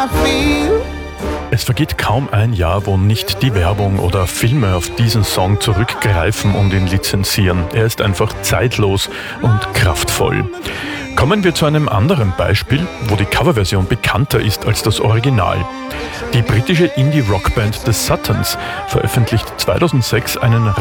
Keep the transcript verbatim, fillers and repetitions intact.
I feel. Es vergeht kaum ein Jahr, wo nicht die Werbung oder Filme auf diesen Song zurückgreifen und ihn lizenzieren. Er ist einfach zeitlos und kraftvoll. Kommen wir zu einem anderen Beispiel, wo die Coverversion bekannter ist als das Original. Die britische Indie-Rockband The Suttons veröffentlicht zweitausendsechs einen